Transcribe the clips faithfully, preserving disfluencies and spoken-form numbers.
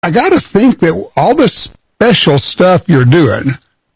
I got to think that all this special stuff you're doing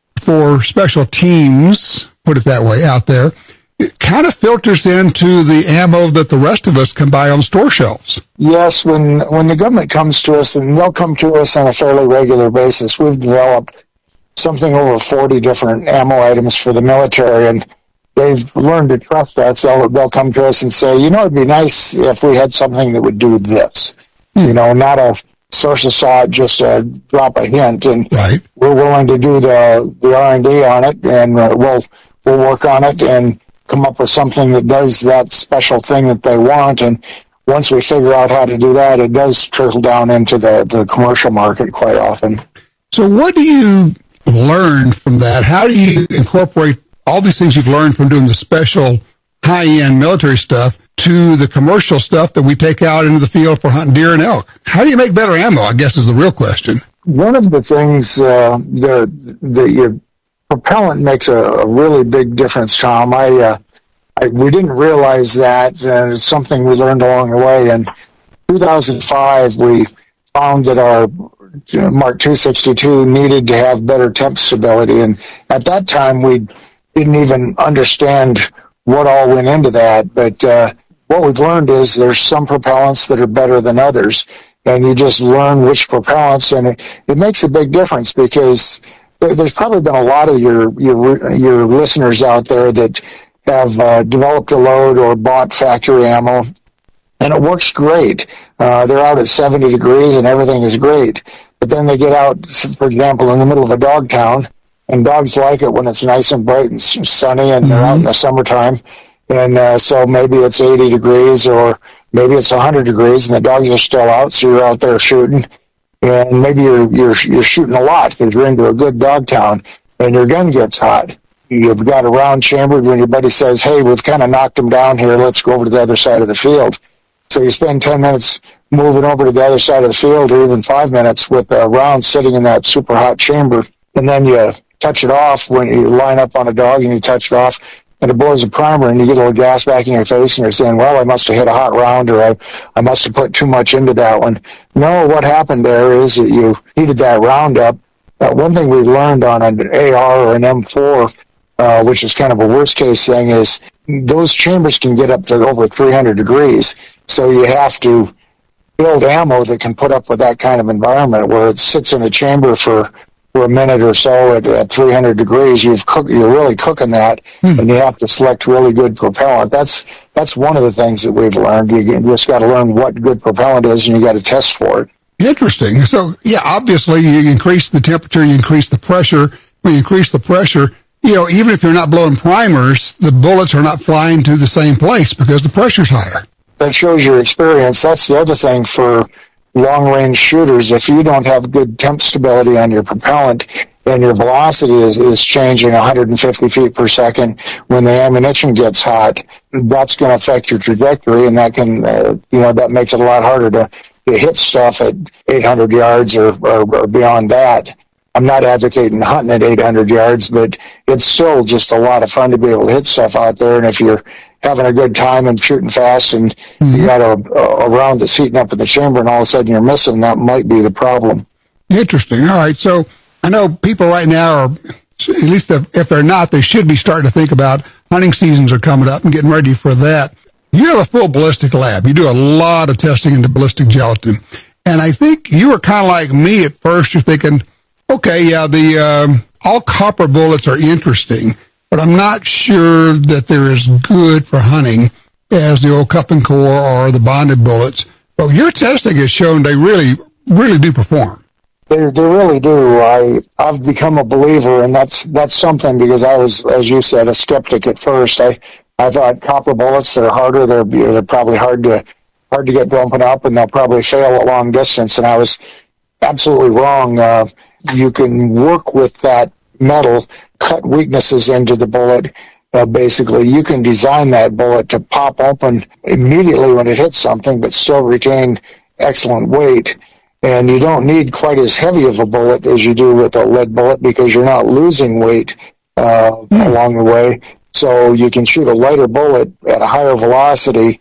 for special teams, put it that way, out there, it kind of filters into the ammo that the rest of us can buy on store shelves. Yes, when when the government comes to us, and they'll come to us on a fairly regular basis, we've developed something over forty different ammo items for the military, and they've learned to trust us. They'll, they'll come to us and say, you know, it'd be nice if we had something that would do this. Hmm. You know, not a source of saw, just uh, drop a hint, and right. We're willing to do the the R and D on it, and uh, we'll we'll work on it and come up with something that does that special thing that they want. And once we figure out how to do that, it does trickle down into the, the commercial market quite often. So what do you learn from that? How do you incorporate all these things you've learned from doing the special high-end military stuff to the commercial stuff that we take out into the field for hunting deer and elk? How do you make better ammo, I guess, is the real question. One of the things uh, that, that your propellant makes a, a really big difference, Tom. I, uh, I we didn't realize that, and it's something we learned along the way. In two thousand five, we found that our Mark two sixty-two needed to have better temp stability, and at that time we didn't even understand what all went into that. But uh, what we've learned is there's some propellants that are better than others, and you just learn which propellants, and it, it makes a big difference, because there, there's probably been a lot of your your your listeners out there that have uh, developed a load or bought factory ammo, and it works great. Uh, they're out at seventy degrees and everything is great. But then they get out, for example, in the middle of a dog town, and dogs like it when it's nice and bright and sunny, and they're out in the summertime. And uh, so maybe it's eighty degrees, or maybe it's one hundred degrees, and the dogs are still out, so you're out there shooting. And maybe you're you're you're shooting a lot because you're into a good dog town, and your gun gets hot. You've got a round chambered when your buddy says, hey, we've kind of knocked him down here, let's go over to the other side of the field. So you spend ten minutes moving over to the other side of the field, or even five minutes with a round sitting in that super hot chamber, and then you touch it off when you line up on a dog, and you touch it off, and it blows a primer, and you get a little gas back in your face, and you're saying, well, I must have hit a hot round, or I, I must have put too much into that one. No, what happened there is that you heated that round up. Uh, one thing we've learned on an A R or an M four, uh, which is kind of a worst-case thing, is those chambers can get up to over three hundred degrees, so you have to build ammo that can put up with that kind of environment, where it sits in a chamber for for a minute or so at, at three hundred degrees. You've cook, you're really cooking that, hmm. and you have to select really good propellant. That's that's one of the things that we've learned. You just got to learn what good propellant is, and you got to test for it. Interesting. So, yeah, obviously you increase the temperature, you increase the pressure. When you increase the pressure, you know, even if you're not blowing primers, the bullets are not flying to the same place because the pressure's higher. That shows your experience. That's the other thing for long-range shooters. If you don't have good temp stability on your propellant, and your velocity is, is changing one hundred fifty feet per second when the ammunition gets hot, that's going to affect your trajectory, and that can, uh, you know, that makes it a lot harder to, to hit stuff at eight hundred yards or, or, or beyond that. I'm not advocating hunting at eight hundred yards, but it's still just a lot of fun to be able to hit stuff out there. And if you're having a good time and shooting fast, and mm-hmm. you got a, a round that's heating up in the chamber, and all of a sudden you're missing, that might be the problem. Interesting. All right. So I know people right now are, at least if, if they're not, they should be starting to think about hunting seasons are coming up and getting ready for that. You have a full ballistic lab. You do a lot of testing into ballistic gelatin. And I think you were kind of like me at first. You're thinking, okay, yeah, the um, all copper bullets are interesting, but I'm not sure that they're as good for hunting as the old cup and core or the bonded bullets. But your testing has shown they really, really do perform. They, they really do. I, I've become a believer, and that's that's something, because I was, as you said, a skeptic at first. I, I thought copper bullets, they're harder. They're, they're probably hard to hard to get bumping up, and they'll probably fail at long distance. And I was absolutely wrong. Uh, you can work with that metal, cut weaknesses into the bullet. Uh, basically, you can design that bullet to pop open immediately when it hits something, but still retain excellent weight. And you don't need quite as heavy of a bullet as you do with a lead bullet, because you're not losing weight uh, mm. along the way. So you can shoot a lighter bullet at a higher velocity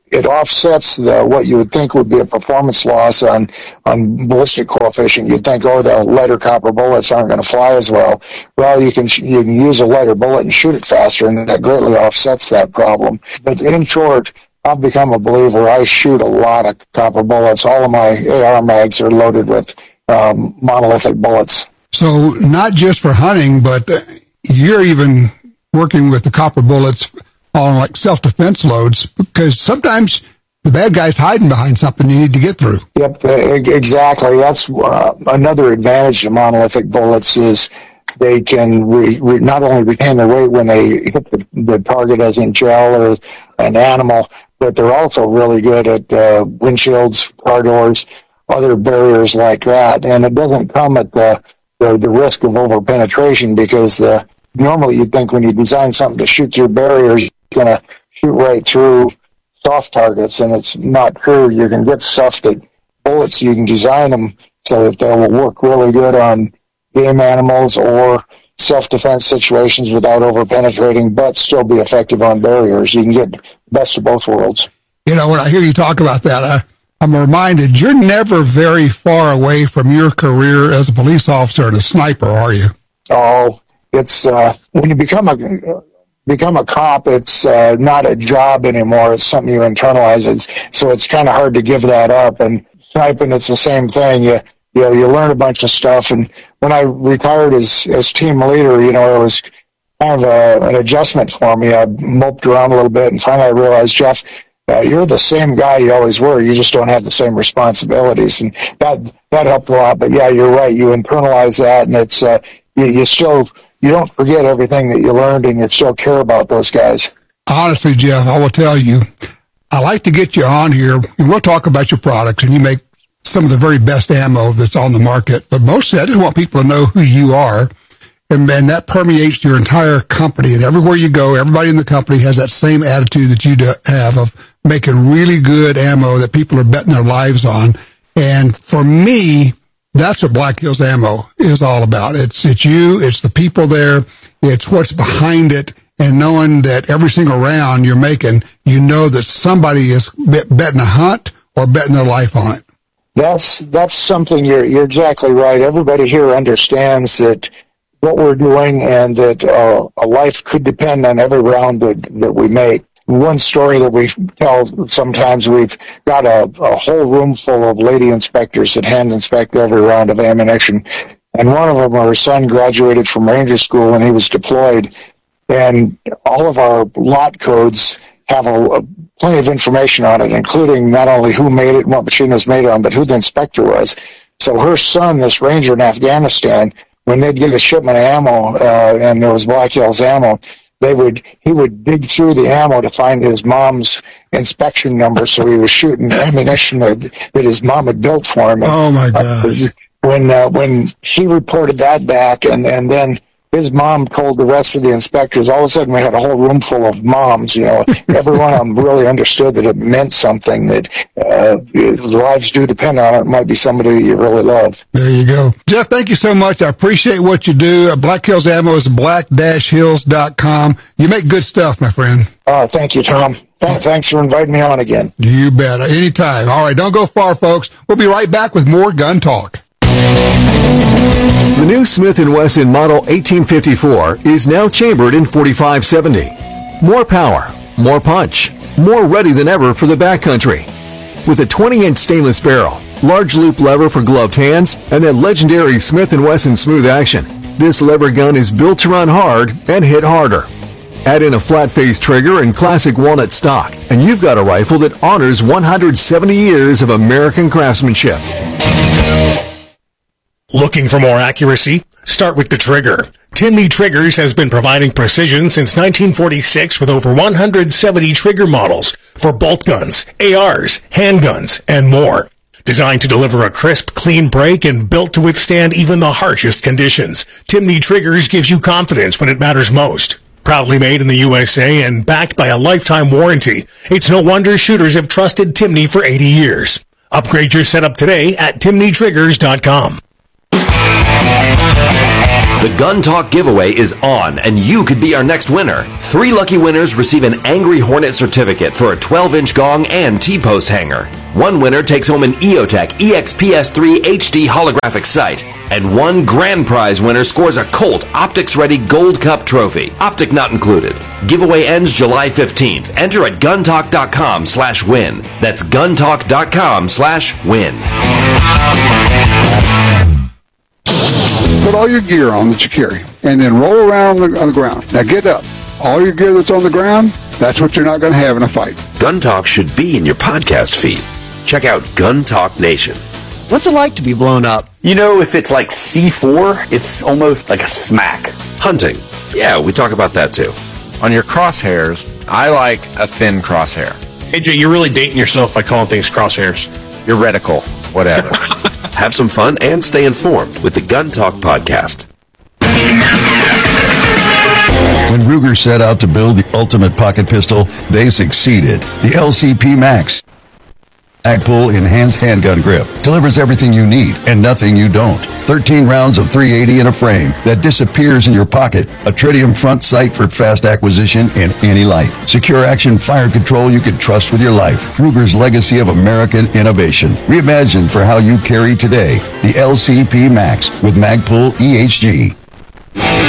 it offsets the what you would think would be a performance loss on on ballistic coefficient. You'd think, oh, the lighter copper bullets aren't going to fly as well. Well, you can you can use a lighter bullet and shoot it faster, and that greatly offsets that problem. But in short, I've become a believer. I shoot a lot of copper bullets. All of my A R mags are loaded with um, monolithic bullets. So not just for hunting, but you're even working with the copper bullets on like self-defense loads, because sometimes the bad guy's hiding behind something you need to get through. Yep, exactly. That's uh, another advantage of monolithic bullets is they can re, re, not only retain their weight when they hit the, the target, as in gel or an animal, but they're also really good at uh, windshields, car doors, other barriers like that. And it doesn't come at the the, the risk of over penetration, because the normally you'd think when you design something to shoot through barriers, you're going to shoot right through soft targets, and it's not true. You can get stuff that bullets, you can design them so that they will work really good on game animals or self-defense situations without over-penetrating, but still be effective on barriers. You can get the best of both worlds. You know, when I hear you talk about that, I, I'm reminded you're never very far away from your career as a police officer and a sniper, are you? Oh, it's uh, when you become a become a cop, it's uh, not a job anymore. It's something you internalize. It's, so it's kind of hard to give that up. And sniping, it's the same thing. You you know, you learn a bunch of stuff. And when I retired as as team leader, you know, it was kind of a, an adjustment for me. I moped around a little bit, and finally I realized, Jeff, uh, you're the same guy you always were. You just don't have the same responsibilities, and that that helped a lot. But yeah, you're right. You internalize that, and it's uh, you, you still. You don't forget everything that you learned, and you still care about those guys. Honestly, Jeff, I will tell you, I like to get you on here, and we'll talk about your products, and you make some of the very best ammo that's on the market. But mostly, I just want people to know who you are, and then that permeates your entire company. And everywhere you go, everybody in the company has that same attitude that you do have of making really good ammo that people are betting their lives on. And for me, that's what Black Hills Ammo is all about. It's it's you, it's the people there, it's what's behind it, and knowing that every single round you're making, you know that somebody is betting a hunt or betting their life on it. That's that's something you're you're exactly right. Everybody here understands that what we're doing, and that uh, a life could depend on every round that, that we make. One story that we tell sometimes, we've got a, a whole room full of lady inspectors that hand inspect every round of ammunition. And one of them, her son graduated from Ranger School and he was deployed. And all of our lot codes have a, a plenty of information on it, including not only who made it and what machine it was made on, but who the inspector was. So her son, this Ranger in Afghanistan, when they'd get a shipment of ammo, uh, and it was Black Hills Ammo, They would, he would dig through the ammo to find his mom's inspection number, so he was shooting ammunition that, that his mom had built for him. Oh my gosh. Uh, when, uh, when she reported that back, and, and then his mom told the rest of the inspectors, all of a sudden we had a whole room full of moms, you know, every one of them really understood that it meant something, that, uh, lives do depend on it. It might be somebody that you really love. There you go. Jeff, thank you so much. I appreciate what you do. Black Hills Ammo is black dash hills dot com. You make good stuff, my friend. Oh, thank you, Tom. Th- thanks for inviting me on again. You bet. Anytime. All right, don't go far, folks. We'll be right back with more Gun Talk. The new Smith and Wesson Model eighteen fifty-four is now chambered in forty-five seventy. More power, more punch, more ready than ever for the backcountry. With a twenty-inch stainless barrel, large loop lever for gloved hands, and that legendary Smith and Wesson smooth action, this lever gun is built to run hard and hit harder. Add in a flat-face trigger and classic walnut stock, and you've got a rifle that honors one hundred seventy years of American craftsmanship. Looking for more accuracy? Start with the trigger. Timney Triggers has been providing precision since nineteen forty-six with over one hundred seventy trigger models for bolt guns, A Rs, handguns, and more. Designed to deliver a crisp, clean break and built to withstand even the harshest conditions, Timney Triggers gives you confidence when it matters most. Proudly made in the U S A and backed by a lifetime warranty, it's no wonder shooters have trusted Timney for eighty years. Upgrade your setup today at timney triggers dot com. The Gun Talk giveaway is on, and you could be our next winner. Three lucky winners receive an Angry Hornet certificate for a twelve-inch gong and T-post hanger. One winner takes home an EOTech E X P S three H D holographic sight. And one grand prize winner scores a Colt Optics-ready Gold Cup trophy. Optic not included. Giveaway ends July fifteenth. Enter at guntalk.com slash win. That's guntalk.com slash win. Put all your gear on that you carry, and then roll around on the, on the ground. Now get up. All your gear that's on the ground, that's what you're not going to have in a fight. Gun Talk should be in your podcast feed. Check out Gun Talk Nation. What's it like to be blown up? You know, if it's like C four, it's almost like a smack. Hunting. Yeah, we talk about that too. On your crosshairs, I like a thin crosshair. A J, you're really dating yourself by calling things crosshairs. Your reticle, whatever. Have some fun and stay informed with the Gun Talk podcast. When Ruger set out to build the ultimate pocket pistol, they succeeded. The L C P Max. Magpul Enhanced Handgun Grip delivers everything you need and nothing you don't. thirteen rounds of three eighty in a frame that disappears in your pocket. A tritium front sight for fast acquisition in any light. Secure action fire control you can trust with your life. Ruger's legacy of American innovation. Reimagined for how you carry today. The L C P Max with Magpul E H G.